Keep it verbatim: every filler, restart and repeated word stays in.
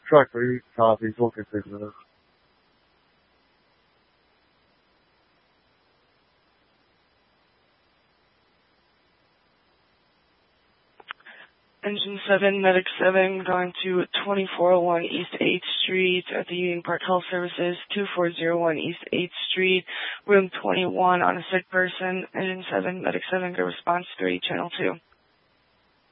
Truck three copies, we'll consider this. Engine seven, Medic seven, going to twenty-four oh one East eighth Street at the Union Park Health Services, two four zero one East eighth Street, room twenty-one on a sick person. Engine seven, Medic seven, go response three, channel two.